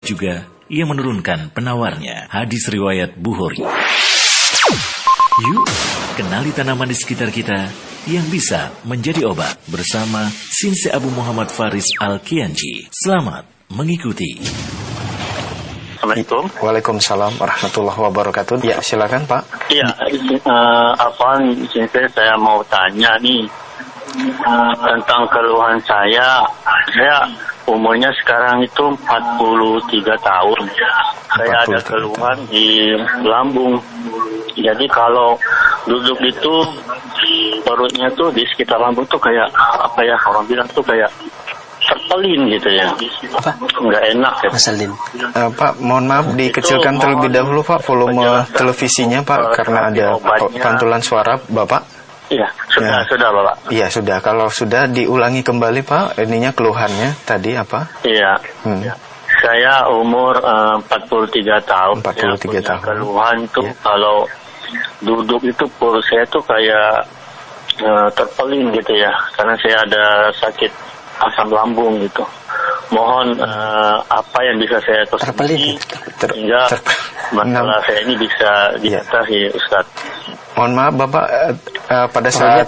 juga ia menurunkan penawarnya, hadis riwayat Bukhari. Yuk, kenali tanaman di sekitar kita yang bisa menjadi obat bersama Sinse Abu Muhammad Faris Al-Kianji. Selamat mengikuti. Assalamualaikum. Waalaikumsalam warahmatullahi wabarakatuh. Ya, silakan Pak. Iya, saya mau tanya nih tentang keluhan saya. Saya umurnya sekarang itu 43 tahun. Saya ada keluhan di lambung. Jadi kalau duduk itu perutnya tuh di sekitar lambung tuh kayak apa ya, orang bilang tuh kayak terpelin gitu ya. Apa? Nggak enak ya. Pak, mohon maaf dikecilkan terlebih dahulu Pak volume televisinya Pak, karena ada pantulan suara Bapak. Iya, sudah Bapak. Iya, sudah. Kalau sudah diulangi kembali Pak, ininya keluhannya tadi apa? Iya. Saya umur 43 tahun. 43 tahun. Keluhan tuh kalau duduk itu perut saya tuh kayak terpelin gitu ya, karena saya ada sakit asam lambung gitu. Mohon apa yang bisa saya konsumsi sehingga masalah saya ini bisa diatasi, Ustaz. Mohon maaf Bapak, pada saat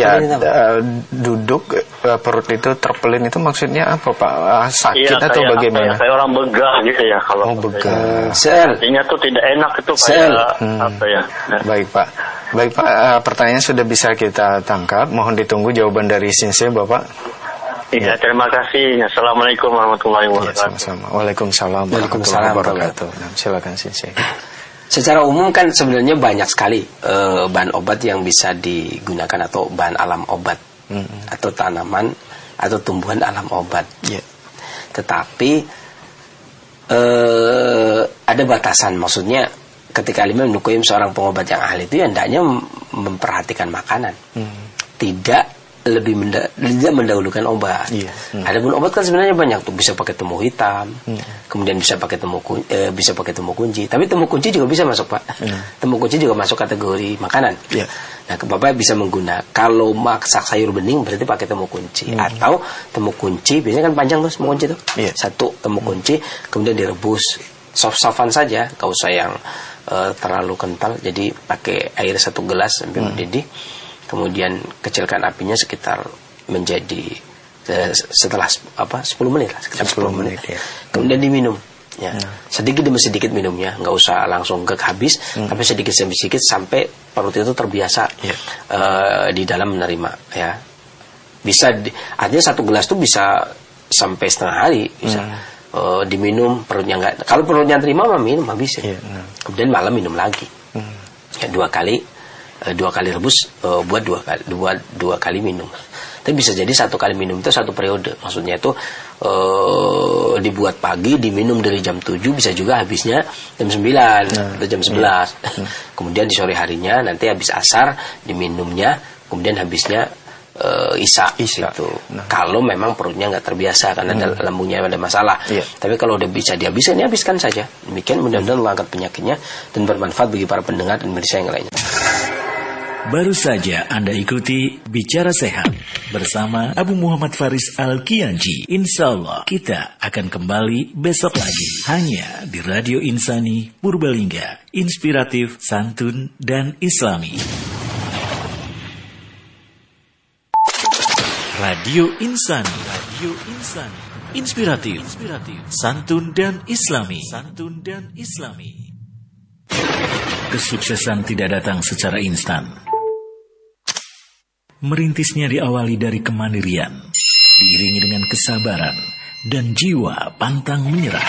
duduk perut itu terpelin itu maksudnya apa Pak? Sakit atau bagaimana? Kayak orang begah gitu ya kalau. Begah. Artinya tuh tidak enak itu kayak apa ya? Baik Pak. Baik Pak, pertanyaan sudah bisa kita tangkap. Mohon ditunggu jawaban dari Sinse Bapak. Iya, terima kasih. Assalamualaikum warahmatullahi wabarakatuh. Sama-sama. Waalaikumsalam warahmatullahi wabarakatuh. Silakan Sinse. Secara umum kan sebenarnya banyak sekali bahan obat yang bisa digunakan atau bahan alam obat atau tanaman atau tumbuhan alam obat. Tetapi ada batasan, maksudnya ketika Imam Ibnu Qayyim seorang pengobat yang ahli itu hendaknya memperhatikan makanan, tidak tidak mendahulukan obat. Adapun obat kan sebenarnya banyak tuh, bisa pakai temu hitam, kemudian bisa pakai temu kunci. Tapi temu kunci juga bisa masuk Pak. Temu kunci juga masuk kategori makanan. Nah, Bapak bisa menggunakan kalau masak sayur bening berarti pakai temu kunci atau temu kunci biasanya kan panjang tuh temu kunci tuh. Satu temu kunci kemudian direbus soft-softan saja, gak usah yang terlalu kental. Jadi pakai air 1 gelas sampai mendidih. Kemudian kecilkan apinya sekitar menjadi setelah 10 menit lah, sekitar 10 menit. Kemudian diminum. Sedikit demi sedikit minumnya, nggak usah langsung habis, tapi sedikit demi sedikit sampai perut itu terbiasa di dalam menerima. Ya, bisa artinya 1 gelas tuh bisa sampai setengah hari bisa. Diminum perutnya nggak. Kalau perutnya terima, minum habis. Kemudian malam minum lagi. 2 kali rebus buat 2 kali minum. Tapi bisa jadi 1 kali minum itu 1 periode. Maksudnya itu dibuat pagi, diminum dari jam 7, bisa juga habisnya jam 9 atau jam 11. Kemudian di sore harinya nanti habis asar diminumnya, kemudian habisnya Isya. Gitu. Kalau memang perutnya nggak terbiasa karena lambungnya ada masalah. Tapi kalau udah bisa dihabiskan, habiskan saja. Demikian mudah-mudahan Allah angkat penyakitnya dan bermanfaat bagi para pendengar dan pemirsa yang lainnya. Baru saja Anda ikuti Bicara Sehat bersama Abu Muhammad Faris Al-Kianji. Insya Allah kita akan kembali besok lagi hanya di Radio Insani Purbalingga, inspiratif, santun, dan islami. Radio Insani, inspiratif, santun dan islami. Kesuksesan tidak datang secara instan. Merintisnya diawali dari kemandirian, diiringi dengan kesabaran dan jiwa pantang menyerah.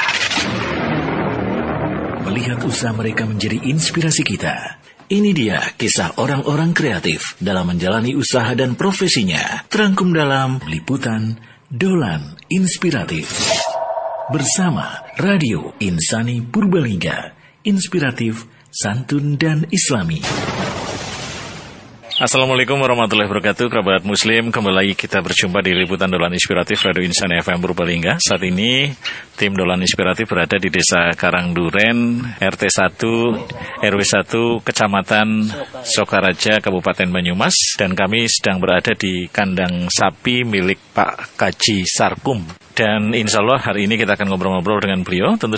Melihat usaha mereka menjadi inspirasi kita. Ini dia kisah orang-orang kreatif dalam menjalani usaha dan profesinya. Terangkum dalam liputan Dolan Inspiratif. Bersama Radio Insani Purbalingga, inspiratif, santun, dan islami. Assalamualaikum warahmatullahi wabarakatuh, kerabat muslim. Kembali kita berjumpa di Liputan Dolan Inspiratif Radio Insani FM Purbalingga. Saat ini tim Dolan Inspiratif berada di Desa Karangduren, RT 1, RW 1, Kecamatan Sokaraja, Kabupaten Banyumas. Dan kami sedang berada di kandang sapi milik Pak Kaji Sarkum. Dan insya Allah hari ini kita akan ngobrol-ngobrol dengan beliau. Tentu